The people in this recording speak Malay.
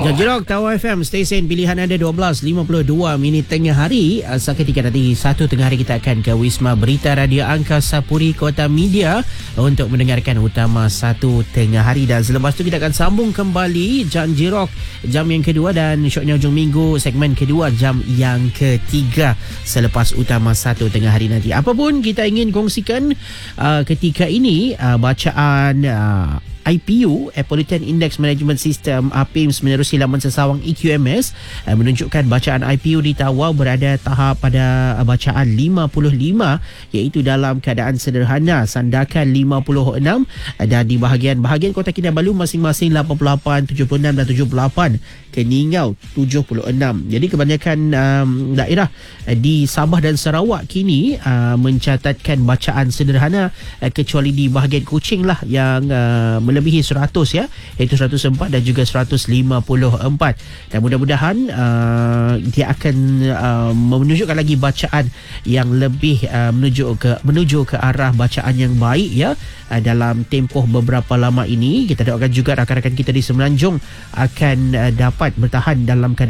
Janjirok Tawau FM, stesen pilihan anda 12.52 minit tengah hari. Seketika nanti 1 tengah hari kita akan ke Wisma Berita Radio Angkasa Puri Kota Media untuk mendengarkan utama 1 tengah hari. Dan selepas tu kita akan sambung kembali Janjirok jam yang kedua dan syoknya hujung minggu segmen kedua jam yang ketiga selepas utama 1 tengah hari nanti. Apa pun kita ingin kongsikan ketika ini, bacaan IPU, Politan Index Management System APIMS menerusi laman sesawang EQMS menunjukkan bacaan IPU di Tawau berada tahap pada bacaan 55, iaitu dalam keadaan sederhana, Sandakan 56 dan di bahagian Kota Kinabalu masing-masing 88, 76 dan 78, Keningau 76. Jadi kebanyakan daerah di Sabah dan Sarawak kini mencatatkan bacaan sederhana, kecuali di bahagian Kuching lah yang melebihi 100 ya, iaitu 104 dan juga 154. Dan mudah-mudahan dia akan menunjukkan lagi bacaan yang lebih menuju ke arah bacaan yang baik ya, dalam tempoh beberapa lama ini. Kita doakan juga rakan-rakan kita di Semenanjung akan dapat bertahan dalam keadaan